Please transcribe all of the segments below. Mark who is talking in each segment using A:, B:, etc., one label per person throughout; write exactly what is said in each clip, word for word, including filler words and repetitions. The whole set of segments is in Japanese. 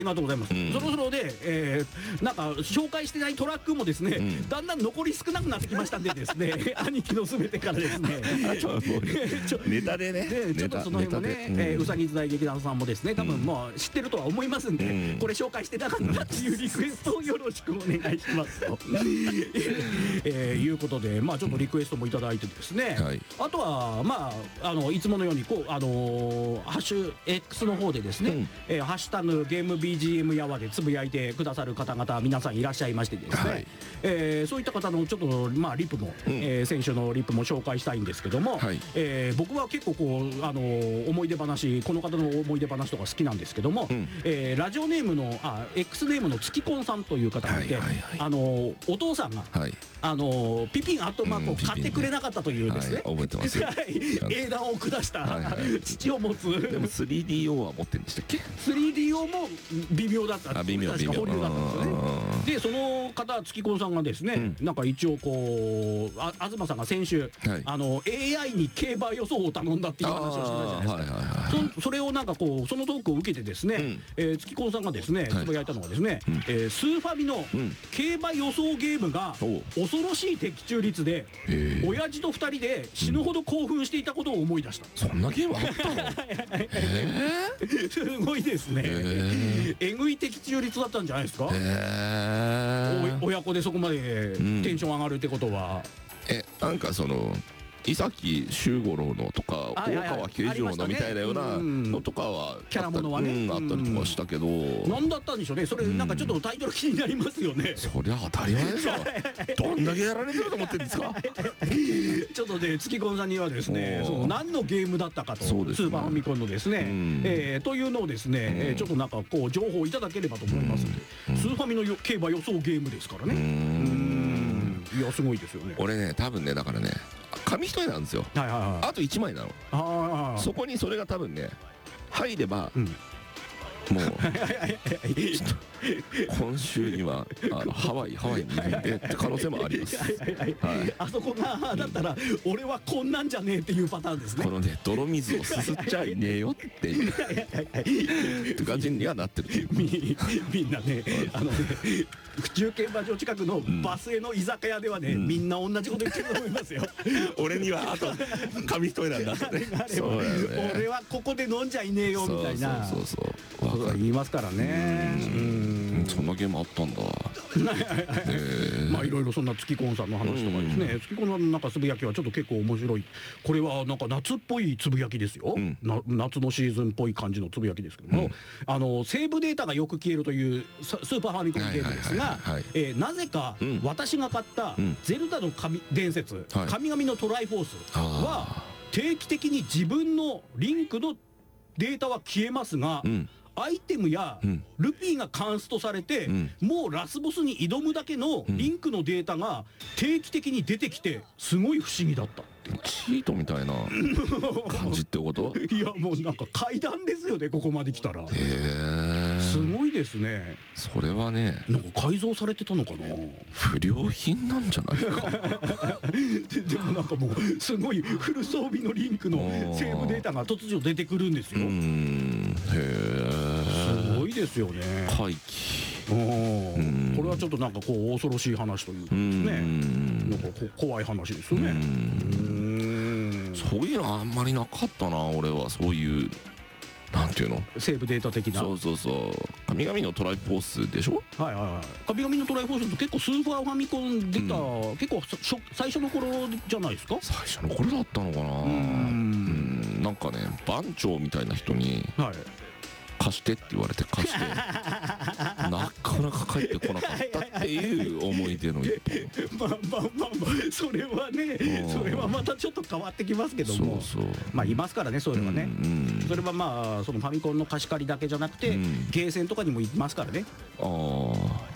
A: ありがとうございます、うん、そろそろで、えー、なんか紹介してないトラックもですね、うん、だんだん残り少なくなってきましたんでですね兄貴のすべてからですね
B: ネタでね
A: でちょっとその辺もね、うんえー、うさぎず大劇団さんもですね多分もう知ってるとは思いますんで、うん、これ紹介してなかったっていうリクエストをよろしくお願いしますと、えー、いうことでまあちょっとリクエストもいただいてですね、はい、あとはまああのいつものようにこうあのー、ハッシュ X の方でですね、うんえー、ハッシュタグゲーム ビージーエム やわでつぶやいてくださる方々皆さんいらっしゃいましてですね、はいえー、そういった方のちょっとまあリップも、うんえー、先週のリップも紹介したいんですけども、はいえー、僕は結構こうあのー、思い出話この方の思い出話とか好きなんですけども、うんえー、ラジオネームのあ X ネームの月コンさんという方がいて、はいはいはい、あのー、お父さんが、はいあのー、ピピンアットマークを買ってくれなかったというですね、
B: うんねはい、覚えてますよ
A: 英断を下した、はいはい、父を持つ
B: でも スリーディーオー は持ってるんでしたっけ
A: スリーディーオー も微妙だった
B: あ微妙微妙
A: 保留だったんですよねでその方月子さんがですね、うん、なんか一応こうあ東さんが先週、はい、あの エーアイ に競馬予想を頼んだっていう話をしてたじゃないですか、はいはいはい、そ, それをなんかこうそのトークを受けてですね、うんえー、月子さんがですねつぶやいたのがですね、はいえー、スーファミの競馬予想ゲームが恐ろしい的中率で親父とふたりで死ぬほど興奮していたことを思い出した、
B: うん、そんなゲームあったの
A: えー、すごいですね、えー、えぐい的中率だったんじゃないですか、えー、親子でそこまでテンション上がるってことは、
B: うん、えなんかその伊崎修五郎のとか大川慶次郎のみたいなようなのとかは
A: キャラものはね、
B: うん、あったりとかしたけど
A: 何だったんでしょうねそれなんかちょっとタイトル気になりますよね、
B: うん、そりゃ当たり前でしょどんだけやられてると思ってるんですか
A: ちょっとね月子さんにはですねその何のゲームだったかと、ね、スーパーファミコンのですね、うんえー、というのをですね、うんえー、ちょっとなんかこう情報をいただければと思いますので、うん、スーファミの競馬予想ゲームですからねうんいやすごいですよね
B: 俺ね多分ねだからね紙一重なんですよ、はいはいはい、あといちまいなのあそこにそれが多分ね入れば、うん、もうちょっと今週にはあのハワイハワイに行ってって可能性もあります
A: あそこがだったら、うん、俺はこんなんじゃねえっていうパターンですね
B: このね泥水をすすっちゃいねえよっていうって感じにはなってる
A: み, みんなねあのね府中競馬場近くのバスへの居酒屋ではね、うん、みんな同じこと言ってると思いますよ
B: 俺にはあと紙一重なんだってね
A: 俺はここで飲んじゃいねえよみたいな
B: そうそうそう
A: そう言いますからね
B: うんそんなゲームあったんだ
A: まあいろいろそんな月コンさんの話とかですね月コンさんのなんかつぶやきはちょっと結構面白いこれはなんか夏っぽいつぶやきですよ、うん、な夏のシーズンっぽい感じのつぶやきですけども、うん、あのセーブデータがよく消えるというスーパーファミコンゲームですがなぜか私が買ったゼルダの神伝説、うん、神々のトライフォースは定期的に自分のリンクのデータは消えますが、うんアイテムやルピーがカンストされて、うん、もうラスボスに挑むだけのリンクのデータが定期的に出てきてすごい不思議だった
B: チートみたいな感じってこと
A: いやもうなんか階段ですよねここまで来たらへえすごいですね
B: それはね
A: なんか改造されてたのかな
B: 不良品なんじゃないか
A: で, でもなんかもうすごいフル装備のリンクのセーブデータが突如出てくるんですようんへえすごいですよね
B: 怪奇
A: これはちょっとなんかこう恐ろしい話というかですねなんかこ怖い話ですよねうん
B: そういうのあんまりなかったな俺はそういうなんていうの
A: セーブデータ的な
B: そうそうそう神々のトライフォースでしょはい
A: はいはい神々のトライフォースって結構スーパーファミコン出た、うん、結構最初の頃じゃないですか最
B: 初の頃だったのかなうんなんかね番長みたいな人に、はい貸してって言われて貸してなかなか帰ってこなかったっていう思い出の一
A: 本まあまあまあまあそれはねそれはまたちょっと変わってきますけどもそうそうまあいますからねそういうのがね、うんうん、それはまあそのファミコンの貸し借りだけじゃなくて、うん、ゲーセンとかにもいますからねああはい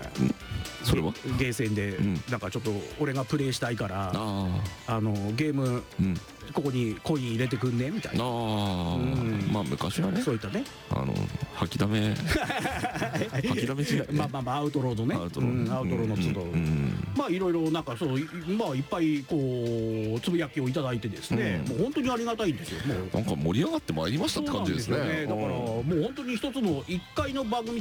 B: それは
A: ゲーセンでなんかちょっと俺がプレイしたいからあのゲームここにコイン入れてくんねみたいな。あ
B: あ、まあ昔はね、
A: そういったね、
B: あの吐きだめ吐きだめ時代、
A: まあまあまあアウトロードね、アウトローの都度、まあいろいろなんかそうまあいっぱいこうつぶやきをいただいてですね、もう本当にありがたいんですよ。もう
B: なんか盛り上がってまいりましたって感じですね。
A: だからもう本当に一つのいっかいの番組